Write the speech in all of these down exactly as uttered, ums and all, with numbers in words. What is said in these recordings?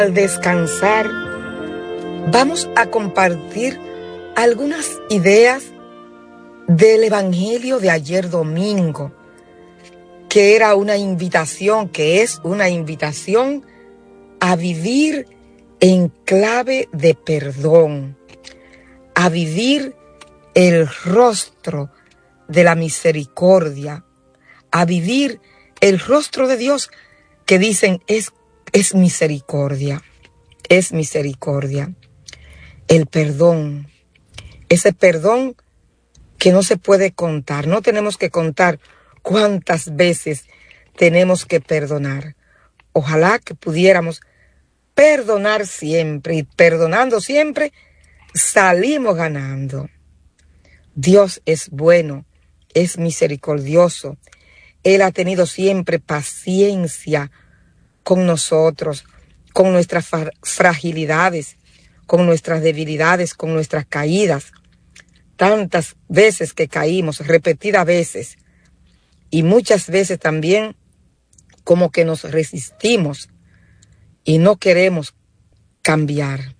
Al descansar, vamos a compartir algunas ideas del Evangelio de ayer domingo, que era una invitación, que es una invitación a vivir en clave de perdón, a vivir el rostro de la misericordia, a vivir el rostro de Dios que dicen es, es misericordia, es misericordia. El perdón, ese perdón que no se puede contar, no tenemos que contar cuántas veces tenemos que perdonar. Ojalá que pudiéramos perdonar siempre, y perdonando siempre salimos ganando. Dios es bueno, es misericordioso. Él ha tenido siempre paciencia con nosotros, con nuestras fragilidades, con nuestras debilidades, con nuestras caídas. Tantas veces que caímos, repetidas veces, y muchas veces también como que nos resistimos y no queremos cambiar.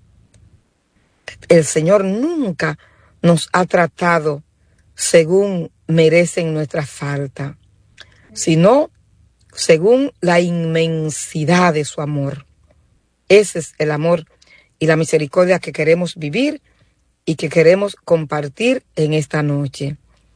El Señor nunca nos ha tratado según merecen nuestra falta, sino según la inmensidad de su amor. Ese es el amor y la misericordia que queremos vivir y que queremos compartir en esta noche.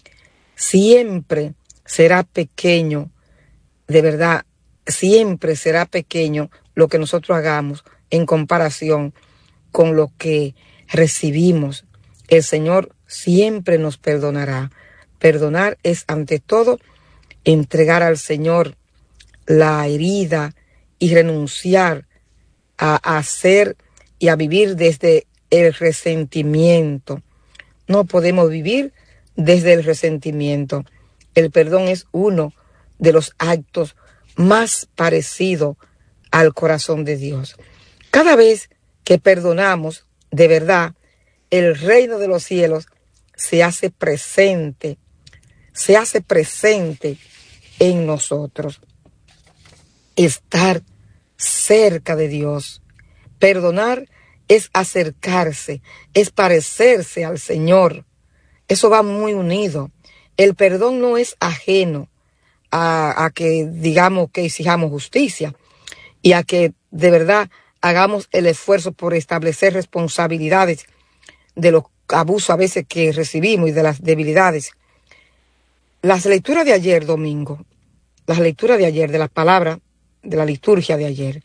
Siempre será pequeño, de verdad, siempre será pequeño lo que nosotros hagamos en comparación con lo que recibimos. El Señor siempre nos perdonará. Perdonar es ante todo entregar al Señor la herida y renunciar a hacer y a vivir desde el resentimiento. No podemos vivir desde el resentimiento. El perdón es uno de los actos más parecidos al corazón de Dios. Cada vez que perdonamos, de verdad, el reino de los cielos se hace presente, se hace presente en nosotros. Estar cerca de Dios. Perdonar es acercarse, es parecerse al Señor. Eso va muy unido. El perdón no es ajeno a, a que digamos que exijamos justicia y a que de verdad hagamos el esfuerzo por establecer responsabilidades de los abusos a veces que recibimos y de las debilidades. Las lecturas de ayer domingo, las lecturas de ayer, de las palabras, de la liturgia de ayer,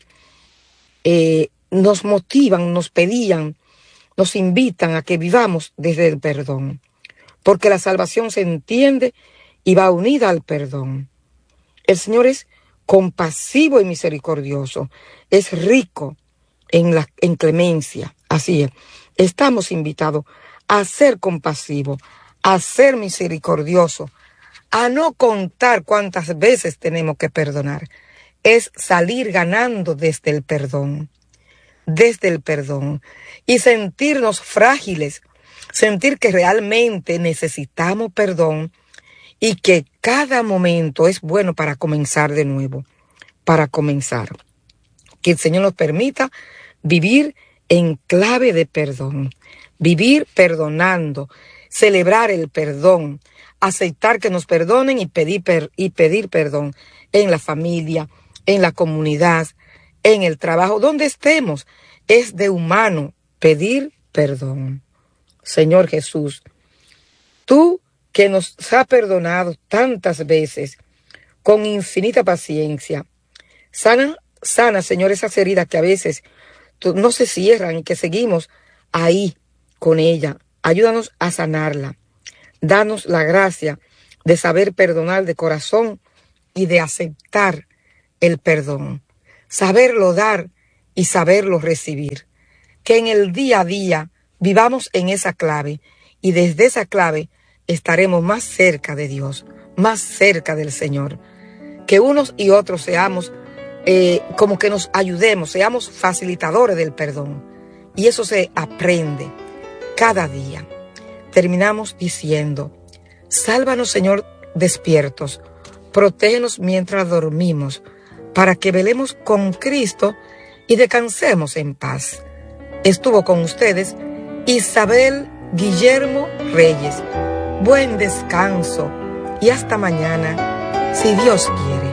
eh, nos motivan, nos pedían, nos invitan a que vivamos desde el perdón, porque la salvación se entiende y va unida al perdón. El Señor es compasivo y misericordioso, es rico en, la, en clemencia, así es. Estamos invitados a ser compasivos, a ser misericordiosos, a no contar cuántas veces tenemos que perdonar. Es salir ganando desde el perdón, desde el perdón, y sentirnos frágiles, sentir que realmente necesitamos perdón y que cada momento es bueno para comenzar de nuevo, para comenzar. Que el Señor nos permita vivir en clave de perdón, vivir perdonando, celebrar el perdón, aceptar que nos perdonen y pedir, per, y pedir perdón en la familia, en la comunidad, en el trabajo, donde estemos. Es de humano pedir perdón. Señor Jesús, tú que nos has perdonado tantas veces, con infinita paciencia, sana, sana, Señor, esas heridas que a veces no se cierran y que seguimos ahí con ella. Ayúdanos a sanarla. Danos la gracia de saber perdonar de corazón y de aceptar el perdón. Saberlo dar y saberlo recibir. Que en el día a día vivamos en esa clave y desde esa clave estaremos más cerca de Dios, más cerca del Señor. Que unos y otros seamos eh, como que nos ayudemos, seamos facilitadores del perdón. Y eso se aprende cada día. Terminamos diciendo: sálvanos, Señor, despiertos, protégenos mientras dormimos, para que velemos con Cristo y descansemos en paz. Estuvo con ustedes Isabel Guillermo Reyes. Buen descanso y hasta mañana, si Dios quiere.